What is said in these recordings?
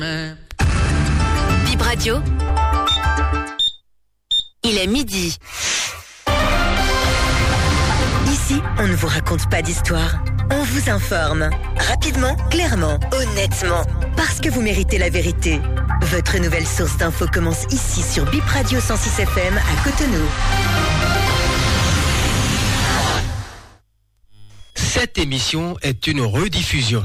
Bip Radio. Il est midi. Ici, on ne vous raconte pas d'histoire. On vous informe. Rapidement, clairement, honnêtement. Parce que vous méritez la vérité. Votre nouvelle source d'infos commence ici sur Bip Radio 106 FM à Cotonou. Cette émission est une rediffusion.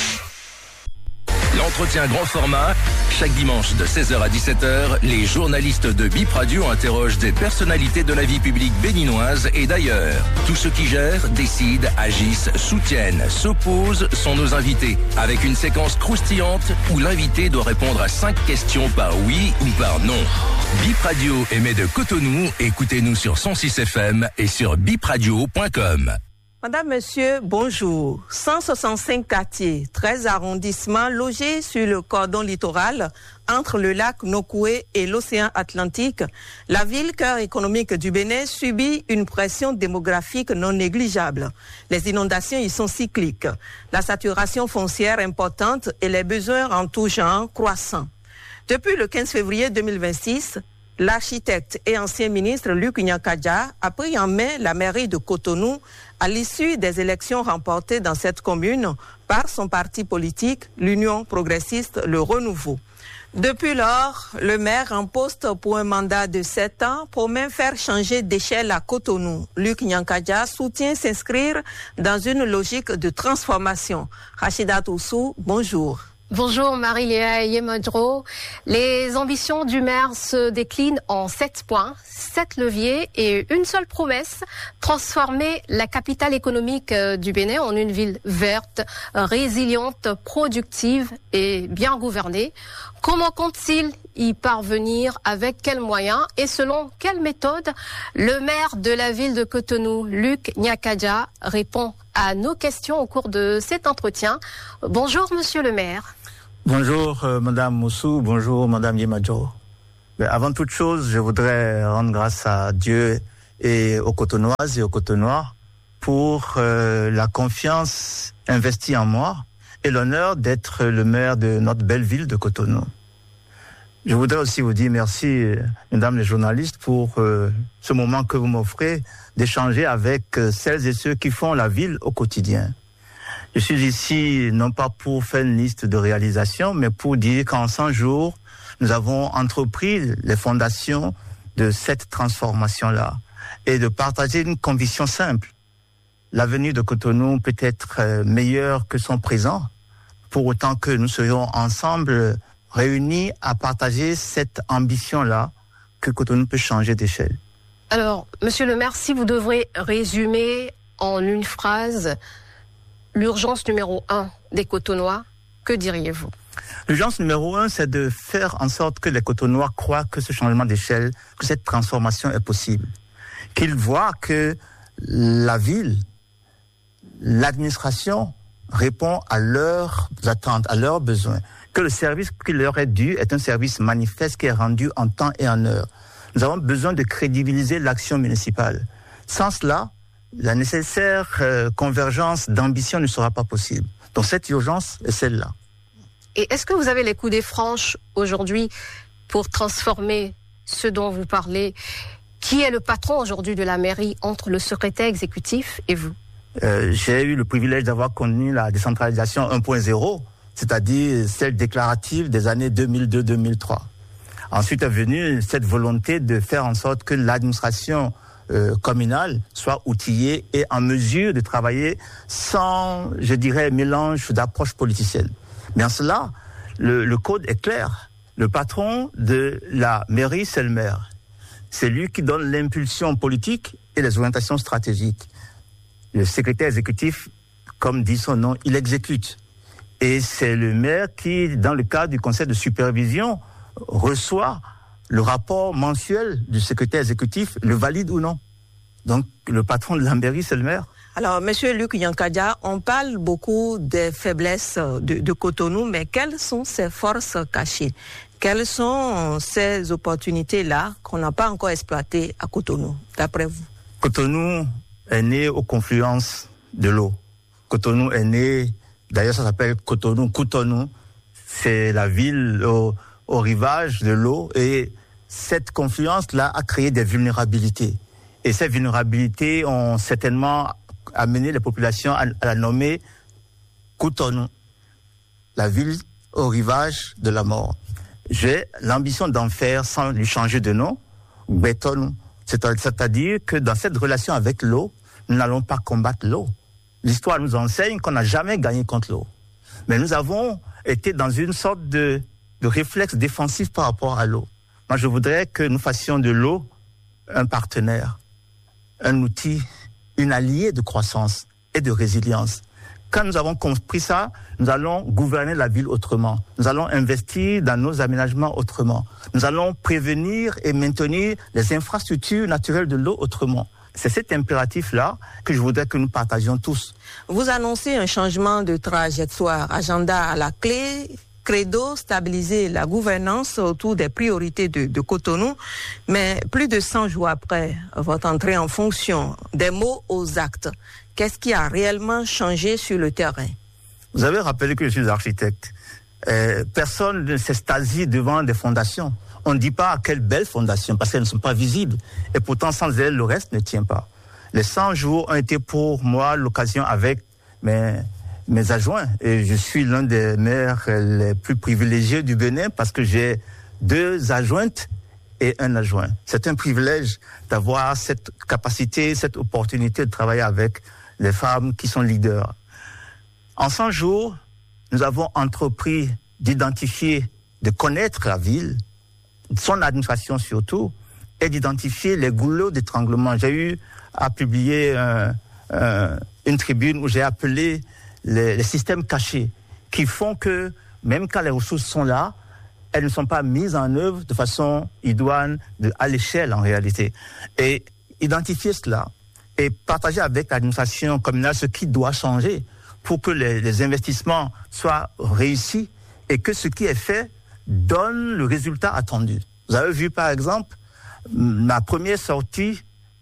L'entretien grand format, chaque dimanche de 16h à 17h, les journalistes de Bip Radio interrogent des personnalités de la vie publique béninoise et d'ailleurs. Tous ceux qui gèrent, décident, agissent, soutiennent, s'opposent sont nos invités, avec une séquence croustillante où l'invité doit répondre à 5 questions par oui ou par non. Bip Radio émet de Cotonou, écoutez-nous sur 106 FM et sur bipradio.com. Madame, Monsieur, bonjour. 165 quartiers, 13 arrondissements logés sur le cordon littoral entre le lac Nokoué et l'océan Atlantique, la ville cœur économique du Bénin subit une pression démographique non négligeable. Les inondations y sont cycliques, la saturation foncière importante et les besoins en tout genre croissants. Depuis le 15 février 2026, l'architecte et ancien ministre Luc Nyakadja a pris en main la mairie de Cotonou à l'issue des élections remportées dans cette commune par son parti politique, l'Union progressiste Le Renouveau. Depuis lors, le maire en poste pour un mandat de 7 ans promet faire changer d'échelle à Cotonou. Luc Nyakadja soutient s'inscrire dans une logique de transformation. Rachida Toussou, bonjour. Bonjour Marie-Léa Yemadro. Les ambitions du maire se déclinent en 7 points, 7 leviers et une seule promesse, transformer la capitale économique du Bénin en une ville verte, résiliente, productive et bien gouvernée. Comment compte-t-il y parvenir, avec quels moyens et selon quelle méthode? Le maire de la ville de Cotonou, Luc Nyakadja, répond à nos questions au cours de cet entretien. Bonjour Monsieur le maire. Bonjour Madame Moussou, bonjour Madame Yemadjo. Avant toute chose, je voudrais rendre grâce à Dieu et aux Cotonoises et aux Cotonois pour la confiance investie en moi et l'honneur d'être le maire de notre belle ville de Cotonou. Je voudrais aussi vous dire merci, mesdames les journalistes, pour ce moment que vous m'offrez d'échanger avec celles et ceux qui font la ville au quotidien. Je suis ici non pas pour faire une liste de réalisations, mais pour dire qu'en 100 jours, nous avons entrepris les fondations de cette transformation-là et de partager une conviction simple. L'avenir de Cotonou peut être meilleur que son présent, pour autant que nous serions ensemble réunis à partager cette ambition-là que Cotonou peut changer d'échelle. Alors, Monsieur le maire, si vous devrez résumer en une phrase l'urgence numéro 1 des Cotonois, que diriez-vous? L'urgence numéro 1, c'est de faire en sorte que les Cotonois croient que ce changement d'échelle, que cette transformation est possible. Qu'ils voient que la ville, l'administration répond à leurs attentes, à leurs besoins. Que le service qui leur est dû est un service manifeste qui est rendu en temps et en heure. Nous avons besoin de crédibiliser l'action municipale. Sans cela, la nécessaire convergence d'ambition ne sera pas possible. Donc cette urgence est celle-là. Et est-ce que vous avez les coudées franches aujourd'hui pour transformer ce dont vous parlez? Qui est le patron aujourd'hui de la mairie entre le secrétaire exécutif et vous? J'ai eu le privilège d'avoir connu la décentralisation 1.0, c'est-à-dire celle déclarative des années 2002-2003. Ensuite est venue cette volonté de faire en sorte que l'administration communale soit outillée et en mesure de travailler sans, je dirais, mélange d'approches politiciennes. Mais en cela, le code est clair. Le patron de la mairie, c'est le maire. C'est lui qui donne l'impulsion politique et les orientations stratégiques. Le secrétaire exécutif, comme dit son nom, il exécute. Et c'est le maire qui, dans le cadre du conseil de supervision, reçoit le rapport mensuel du secrétaire exécutif, le valide ou non. Donc, le patron de la mairie, c'est le maire. Alors, Monsieur Luc Nyakadja, on parle beaucoup des faiblesses de Cotonou, mais quelles sont ses forces cachées? Quelles sont ces opportunités-là qu'on n'a pas encore exploitées à Cotonou, d'après vous? Cotonou est né aux confluences de l'eau. Cotonou est né, d'ailleurs ça s'appelle Cotonou, c'est la ville au rivage de l'eau, et cette confluence-là a créé des vulnérabilités. Et ces vulnérabilités ont certainement amené les populations à la nommer Cotonou, la ville au rivage de la mort. J'ai l'ambition d'en faire, sans lui changer de nom, Béton. C'est-à-dire que dans cette relation avec l'eau, nous n'allons pas combattre l'eau. L'histoire nous enseigne qu'on n'a jamais gagné contre l'eau. Mais nous avons été dans une sorte de réflexe défensif par rapport à l'eau. Moi, je voudrais que nous fassions de l'eau un partenaire, un outil, une alliée de croissance et de résilience. Quand nous avons compris ça, nous allons gouverner la ville autrement. Nous allons investir dans nos aménagements autrement. Nous allons prévenir et maintenir les infrastructures naturelles de l'eau autrement. C'est cet impératif-là que je voudrais que nous partagions tous. Vous annoncez un changement de trajectoire, agenda à la clé, credo, stabiliser la gouvernance autour des priorités de Cotonou. Mais plus de 100 jours après votre entrée en fonction, des mots aux actes, qu'est-ce qui a réellement changé sur le terrain? Vous avez rappelé que je suis architecte. Personne ne s'extasie devant des fondations. On ne dit pas quelles belles fondations, parce qu'elles ne sont pas visibles. Et pourtant, sans elles, le reste ne tient pas. Les 100 jours ont été pour moi l'occasion avec mes adjoints. Et je suis l'un des maires les plus privilégiés du Bénin parce que j'ai 2 adjointes et un adjoint. C'est un privilège d'avoir cette capacité, cette opportunité de travailler avec les femmes qui sont leaders. En 100 jours, nous avons entrepris d'identifier, de connaître la ville, son administration surtout, et d'identifier les goulots d'étranglement. J'ai eu à publier une tribune où j'ai appelé les systèmes cachés qui font que, même quand les ressources sont là, elles ne sont pas mises en œuvre de façon idoine, à l'échelle en réalité. Et identifier cela et partager avec l'administration communale ce qui doit changer pour que les investissements soient réussis et que ce qui est fait donne le résultat attendu. Vous avez vu par exemple ma première sortie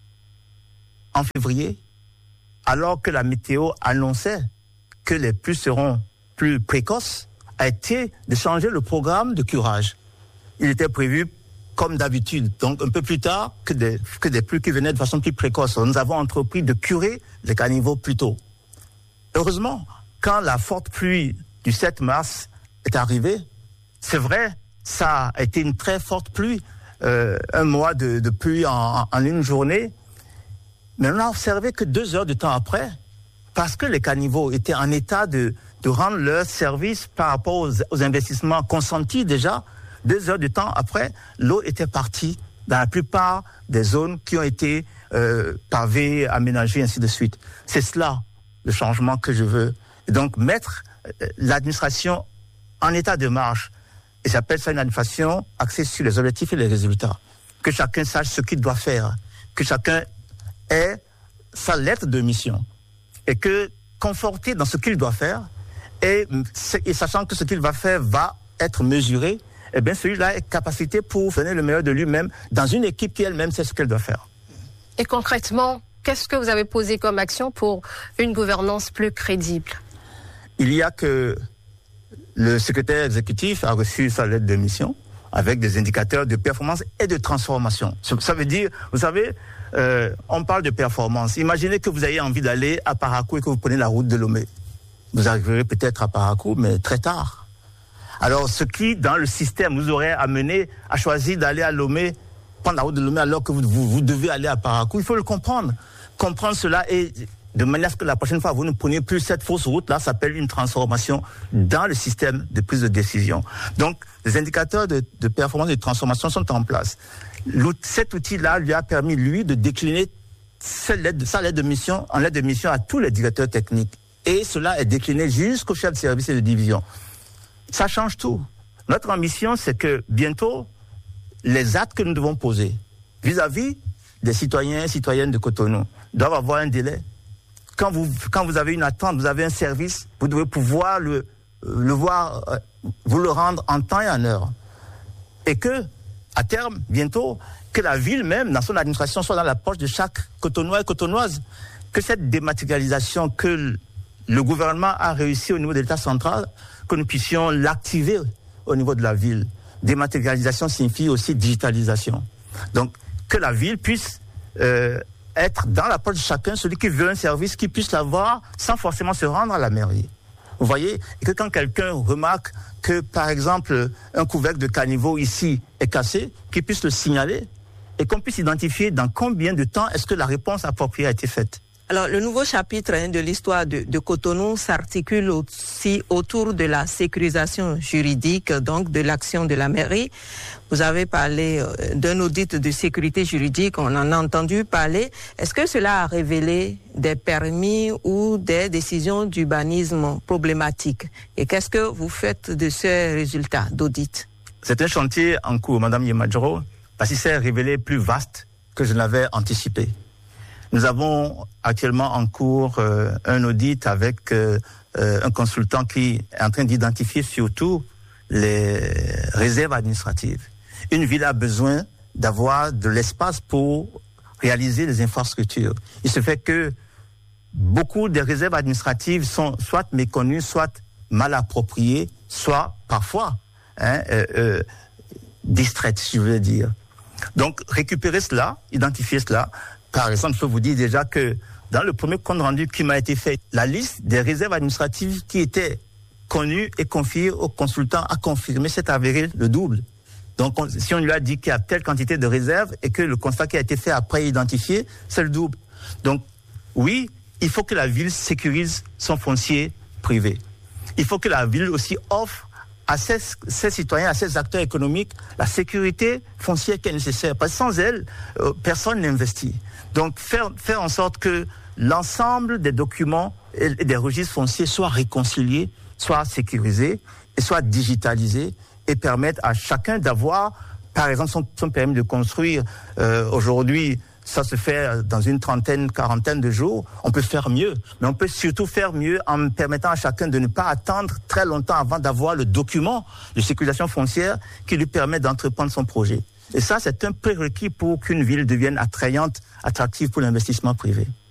en février, alors que la météo annonçait que les pluies seront plus précoces, a été de changer le programme de curage. Il était prévu comme d'habitude, donc un peu plus tard que des pluies qui venaient de façon plus précoce. Nous avons entrepris de curer les caniveaux plus tôt. Heureusement, quand la forte pluie du 7 mars est arrivée, c'est vrai, ça a été une très forte pluie, un mois de pluie en une journée, mais on n'a observé que 2 heures de temps après, parce que les caniveaux étaient en état de rendre leur service par rapport aux investissements consentis déjà. 2 heures de temps après, l'eau était partie dans la plupart des zones qui ont été pavées, aménagées, ainsi de suite. C'est cela le changement que je veux. Et donc mettre l'administration en état de marche. Et j'appelle ça une administration axée sur les objectifs et les résultats. Que chacun sache ce qu'il doit faire. Que chacun ait sa lettre de mission. Et que, conforté dans ce qu'il doit faire, et sachant que ce qu'il va faire va être mesuré, eh bien celui-là est capacité pour donner le meilleur de lui-même dans une équipe qui elle-même sait ce qu'elle doit faire. Et concrètement, qu'est-ce que vous avez posé comme action pour une gouvernance plus crédible? Il y a que le secrétaire exécutif a reçu sa lettre de mission avec des indicateurs de performance et de transformation. Ça veut dire, vous savez, on parle de performance. Imaginez que vous ayez envie d'aller à Parakou et que vous prenez la route de Lomé. Vous arriverez peut-être à Parakou, mais très tard. Alors, ce qui, dans le système, vous aurait amené à choisir d'aller à Lomé, prendre la route de Lomé alors que vous devez aller à Parakou, il faut le comprendre. Comprendre cela et de manière à ce que la prochaine fois, vous ne preniez plus cette fausse route-là, ça s'appelle une transformation dans le système de prise de décision. Donc, les indicateurs de performance et de transformation sont en place. Cet outil-là lui a permis, lui, de décliner sa lettre de mission en lettre de mission à tous les directeurs techniques. Et cela est décliné jusqu'au chef de service et de division. Ça change tout. Notre ambition, c'est que bientôt, les actes que nous devons poser vis-à-vis des citoyens et citoyennes de Cotonou doivent avoir un délai. Quand vous avez une attente, vous avez un service, vous devez pouvoir le voir, vous le rendre en temps et en heure. Et que, à terme, bientôt, que la ville même, dans son administration, soit dans la poche de chaque Cotonois et Cotonoise. Que cette dématérialisation que le gouvernement a réussi au niveau de l'État central, que nous puissions l'activer au niveau de la ville. Dématérialisation signifie aussi digitalisation. Donc, que la ville puisse être dans la poche de chacun, celui qui veut un service, qui puisse l'avoir sans forcément se rendre à la mairie. Vous voyez, et que quand quelqu'un remarque que, par exemple, un couvercle de caniveau ici est cassé, qu'il puisse le signaler et qu'on puisse identifier dans combien de temps est-ce que la réponse appropriée a été faite. Alors, le nouveau chapitre de l'histoire de Cotonou s'articule aussi autour de la sécurisation juridique, donc de l'action de la mairie. Vous avez parlé d'un audit de sécurité juridique, on en a entendu parler. Est-ce que cela a révélé des permis ou des décisions d'urbanisme problématiques? Et qu'est-ce que vous faites de ces résultats d'audit? C'est un chantier en cours, Madame Yemadjoro, parce qu'il s'est révélé plus vaste que je n'avais anticipé. Nous avons actuellement en cours un audit avec un consultant qui est en train d'identifier surtout les réserves administratives. Une ville a besoin d'avoir de l'espace pour réaliser les infrastructures. Il se fait que beaucoup des réserves administratives sont soit méconnues, soit mal appropriées, soit parfois distraites, si je veux dire. Donc, récupérer cela, identifier cela. Par exemple, je peux vous dire déjà que dans le premier compte rendu qui m'a été fait, la liste des réserves administratives qui étaient connues et confiées au consultant a confirmé, s'est avéré le double. Donc, si on lui a dit qu'il y a telle quantité de réserves et que le constat qui a été fait après identifié, c'est le double. Donc, oui, il faut que la ville sécurise son foncier privé. Il faut que la ville aussi offre à ses citoyens, à ses acteurs économiques, la sécurité foncière qui est nécessaire. Parce que sans elle, personne n'investit. Donc, faire en sorte que l'ensemble des documents et des registres fonciers soient réconciliés, soient sécurisés et soient digitalisés et permettent à chacun d'avoir, par exemple, son permis de construire. Aujourd'hui, ça se fait dans une quarantaine de jours. On peut faire mieux, mais on peut surtout faire mieux en permettant à chacun de ne pas attendre très longtemps avant d'avoir le document de sécurisation foncière qui lui permet d'entreprendre son projet. Et ça, c'est un prérequis pour qu'une ville devienne attrayante, attractive pour l'investissement privé.